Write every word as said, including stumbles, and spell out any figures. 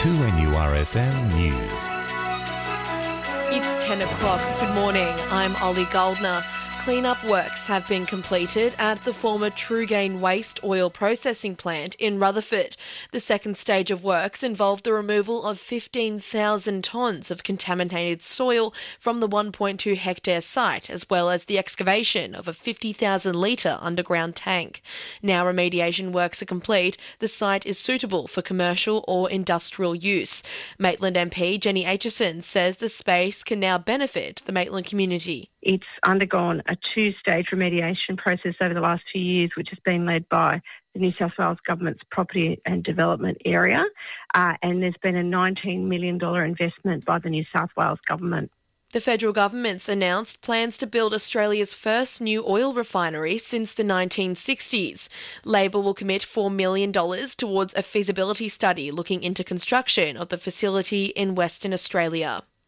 two N U R F M News. It's ten o'clock. Good morning. I'm Ollie Goldner. Clean-up works have been completed at the former Trugain waste oil processing plant in Rutherford. The second stage of works involved the removal of fifteen thousand tonnes of contaminated soil from the one point two hectare site, as well as the excavation of a fifty thousand litre underground tank. Now remediation works are complete, the site is suitable for commercial or industrial use. Maitland M P Jenny Aitchison says the space can now benefit the Maitland community. It's undergone a two-stage remediation process over the last few years, which has been led by the New South Wales Government's Property and Development area, uh, and there's been a nineteen million dollars investment by the New South Wales Government. The federal government's announced plans to build Australia's first new oil refinery since the nineteen sixties. Labor will commit four million dollars towards a feasibility study looking into construction of the facility in Western Australia.